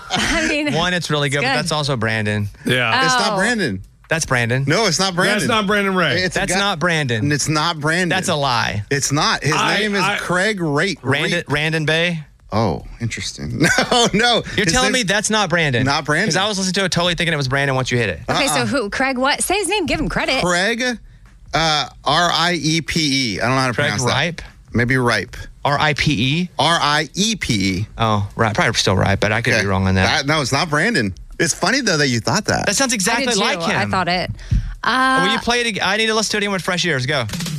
I mean, One, it's really good, but that's also Brandon. Yeah. It's not Brandon. That's Brandon. No, it's not Brandon. That's not Brandon Ray. That's not Brandon. It's not Brandon. That's a lie. It's not. His name is Craig Rate. Randon Bay? Oh, interesting. No. You're telling me that's not Brandon? Not Brandon. Because I was listening to it totally thinking it was Brandon once you hit it. Okay, so who? Craig what? Say his name. Give him credit. Craig, R-I-E-P-E. I don't know how to pronounce that. Ripe? Maybe Ripe. R-I-P-E? R-I-E-P-E. Oh, right. Probably still right, but I could be wrong on that. No, it's not Brandon. It's funny, though, that you thought that. That sounds exactly like him. I thought it. Will you play it again? I need to listen to it again with fresh ears. Go.